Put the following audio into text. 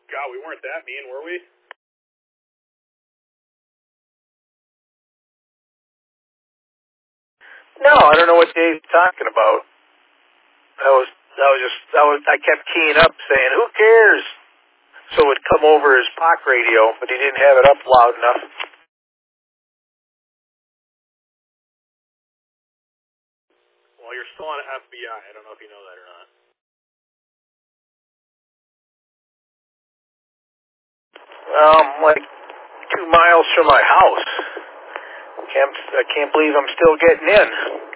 God, we weren't that mean, were we? No, I don't know what Dave's talking about. I kept keying up saying, who cares? So it would come over his POC radio, but he didn't have it up loud enough. Well, you're still on FBI. I don't know if you know that or not. I'm like 2 miles from my house. I can't believe I'm still getting in.